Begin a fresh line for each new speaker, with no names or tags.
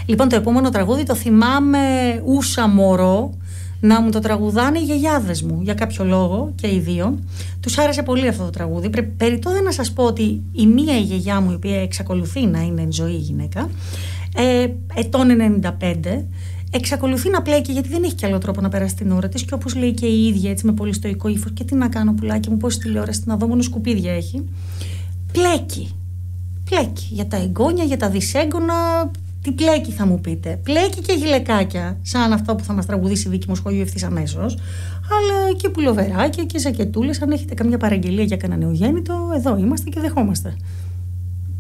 Λοιπόν, το επόμενο τραγούδι το θυμάμαι ούσα μωρό να μου το τραγουδάνε οι γιαγιάδες μου για κάποιο λόγο και οι δύο. Τους άρεσε πολύ αυτό το τραγούδι. Περιττό δεν να σας πω ότι η μία η γιαγιά μου, η οποία εξακολουθεί να είναι εν ζωή γυναίκα, ετών 95, εξακολουθεί να πλέκει, γιατί δεν έχει κι άλλο τρόπο να περάσει την ώρα της. Και όπως λέει και η ίδια, έτσι με πολύ στοικό ύφος, και τι να κάνω, πουλάκι μου, πόση τηλεόραση να δω, μόνο σκουπίδια έχει. Πλέκει για τα εγγόνια, για τα δυσέγγωνα. Τι πλέκει, θα μου πείτε? Πλέκει και γυλαικάκια, σαν αυτό που θα μας τραγουδήσει η Βίκη Μοσχόγιου ευθύς αμέσως. Αλλά και πουλοβεράκια και ζακετούλες. Αν έχετε καμιά παραγγελία για κανένα νεογέννητο, εδώ είμαστε και δεχόμαστε.